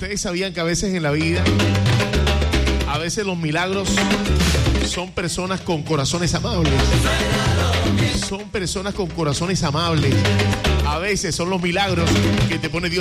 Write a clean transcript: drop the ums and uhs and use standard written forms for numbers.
Ustedes sabían que a veces en la vida, a veces los milagros son personas con corazones amables. Son personas con corazones amables. A veces son los milagros que te pone Dios